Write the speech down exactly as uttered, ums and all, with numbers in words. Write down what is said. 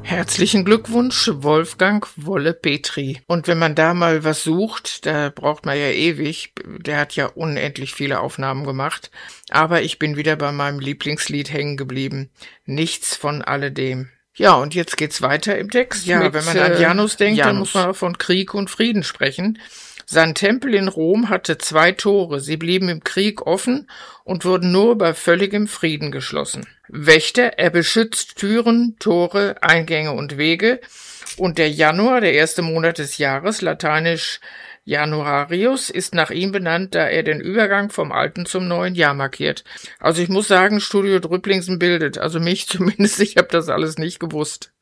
Herzlichen Glückwunsch, Wolfgang Wolle-Petri. Und wenn man da mal was sucht, da braucht man ja ewig. Der hat ja unendlich viele Aufnahmen gemacht. Aber ich bin wieder bei meinem Lieblingslied hängen geblieben. Nichts von alledem. Ja, und jetzt geht's weiter im Text. Ja, mit, wenn man an Janus denkt, Janus. Dann muss man auch von Krieg und Frieden sprechen. Sein Tempel in Rom hatte zwei Tore. Sie blieben im Krieg offen und wurden nur bei völligem Frieden geschlossen. Wächter, er beschützt Türen, Tore, Eingänge und Wege. Und der Januar, der erste Monat des Jahres, lateinisch Januarius, ist nach ihm benannt, da er den Übergang vom alten zum neuen Jahr markiert. Also ich muss sagen, Studio Drüpplingsen bildet, also mich zumindest, ich habe das alles nicht gewusst.